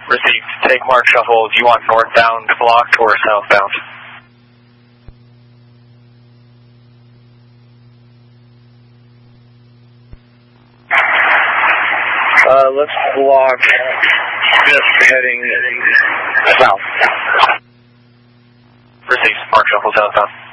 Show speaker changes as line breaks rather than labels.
Received. Take Mark Shuffle. Do you want northbound blocked or southbound?
Let's block. Just heading south.
Received. Mark Shuffle southbound.